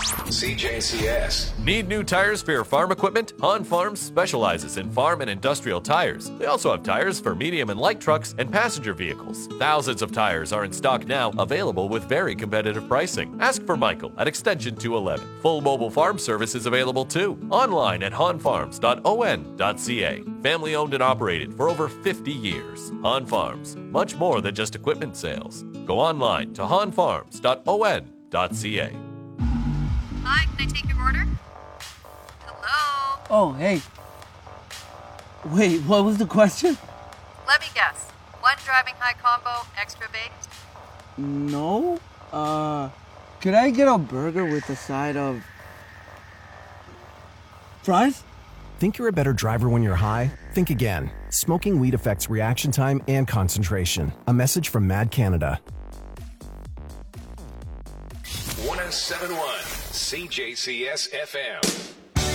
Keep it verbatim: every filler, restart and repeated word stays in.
C J C S. Need new tires for your farm equipment? Han Farms specializes in farm and industrial tires. They also have tires for medium and light trucks and passenger vehicles. Thousands of tires are in stock now, available with very competitive pricing. Ask for Michael at extension two eleven. Full mobile farm service is available too. Online at han farms dot o n dot c a. Family owned and operated for over fifty years. Han Farms, much more than just equipment sales. Go online to han farms dot o n dot c a. Hi, can I take your order? Hello? Oh, hey. Wait, what was the question? Let me guess. One driving high combo, extra baked? No. Uh, could I get a burger with a side of fries? Think you're a better driver when you're high? Think again. Smoking weed affects reaction time and concentration. A message from Mad Canada. one oh seven point one C J C S F M.